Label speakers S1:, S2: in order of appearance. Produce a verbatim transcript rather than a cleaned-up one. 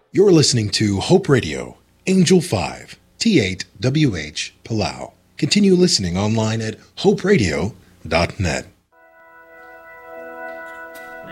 S1: You're listening to Hope Radio, Angel five, T eight W H, Palau. Continue listening online at hope radio dot net.